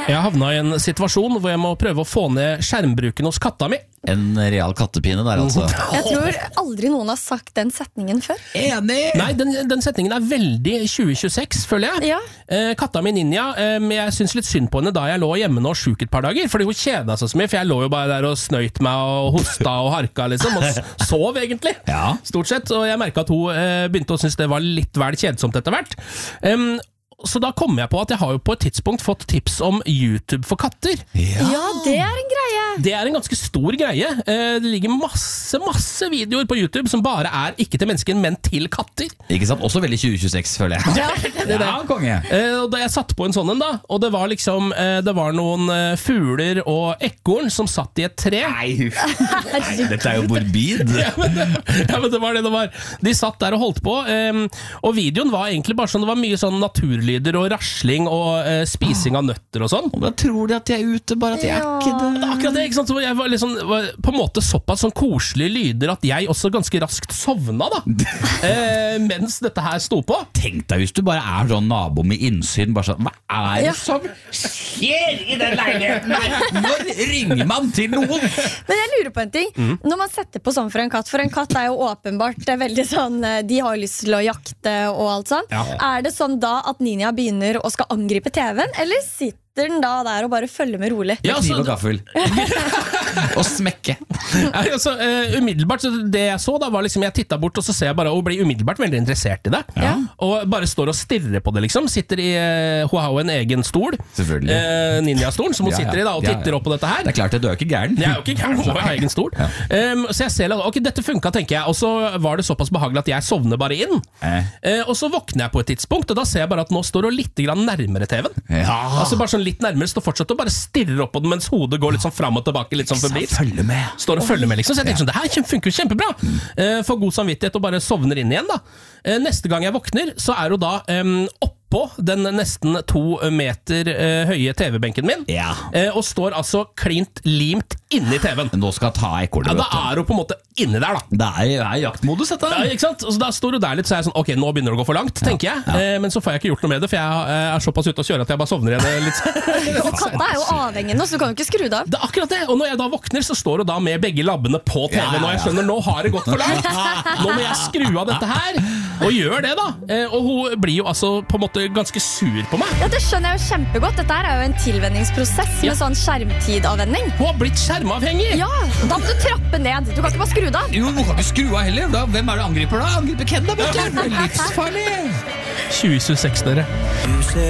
Jeg havna i en situasjon hvor jeg må prøve å få ned skjermbruken hos katta mi. En real kattepine der, altså. Jeg tror aldri noen har sagt den setningen før. Enig! Nei, den setningen er veldig 2026, føler jeg. Ja. Katta mi Ninja, jeg synes litt synd på henne da jeg lå hjemme nå sjuk et par dager, fordi hun kjeda seg så mye, for jeg lå jo bare der og snøyt meg og hosta og harka liksom, og sov egentlig, stort sett, og jeg merket at hun begynte å synes det var litt vel kjedsomt etter hvert. Så da kom jeg på at jeg har jo på et tidspunkt fått tips om YouTube for katter. Ja, det er en greie. Det er en ganske stor greie. Det ligger masse videoer på YouTube som bare er ikke til mennesker, men til katter. Ikke sant? Også veldig 2026, føler jeg. Ja, konge. Og da jeg satt på en sånn en da, og det var liksom, det var noen fugler og ekorn som satt i et tre. Nei, dette er jo morbid. Ja, men det var det det var. De satt der og holdt på, og videoen var egentlig bare sånn, det var mye sånn naturlyder og rasling og spising av nøtter og sånn. Og da tror de at de er ute, bare at de er ikke det. Det er akkurat det, ikke sant? Så jeg var, liksom, var på en måte såpass sånn koselige lyder at jeg også ganske raskt sovna da, mens dette her sto på. Tenk deg hvis du bare er sånn nabo med innsyn, bare sånn, hva er det som skjer i den leiligheten her? Når ringer man til noen? Men jeg lurer på en ting. Når man setter på sånn for en katt er jo åpenbart veldig sånn, de har jo lyst til å jakte og alt sånn. Er det sånn da at Ninja begynner og skal angripe TV-en, eller sitter den da der og bare følger med rolig? Med kniv og gaffel. Og smekke. Altså, umiddelbart, så det jeg så da var liksom, jeg tittet bort og så ser jeg bare, og blir umiddelbart veldig interessert i det. Og bare står og stirrer på det liksom. Sitter i, hun har jo en egen stol. Selvfølgelig. Ninja-stolen, som hun sitter i da, og titter opp på dette her. Det er klart, du er jo ikke gæren. Jeg er jo ikke gæren, hun har egen stol. Så jeg ser, ok, dette funket, tenker jeg. Og så var det såpass behagelig at jeg sovner bare inn. Og så våkner jeg på et tidspunkt, og da ser jeg bare at nå står hun litt grann nærmere TV-en. Altså bare sånn litt nærmere, står fortsatt og bare stirrer opp på den, mens hodet går litt sånn frem og tilbake, litt sånn forbi. Står og følger med liksom, så jeg tenker sånn, det her funker jo kjempebra. Får god samvittighet og bare sovner inn igjen da. Neste gang jeg våkner, så er hun da oppå den nesten 2 meter høye TV-benken min, og står altså klint limt inni TV-en. Nå skal ta ekornet, da er hun på en måte inni der da. Det er jaktmodus dette. Ja, ikke sant? Og så da står hun der litt, så er jeg sånn, ok, nå begynner det å gå for langt, tenker jeg. Men så får jeg ikke gjort noe med det, for jeg er såpass ute å kjøre at jeg bare sovner igjen litt. Og katta er jo avhengende, så du kan jo ikke skru det av. Det er akkurat det, og når jeg da våkner, så står hun da med begge labbene på TV, og jeg skjønner, nå har det gått for langt. Nå må jeg skru av dette her, og gjør det da. Og hun blir jo altså på en måte ganske sur på meg. Ja, det skjønner jeg jo kjempegodt. Dette er jo en tilvenningsprosess med sånn skjermtidavvenning. Hun har blitt skjermavhengig. Ja, da må du trappe ned. Du kan ikke bare skru det av. Jo, du kan ikke skru av heller. Hvem er det angriper da? Angriper Ken da, vet du? Livsfarlig. 2026, dere.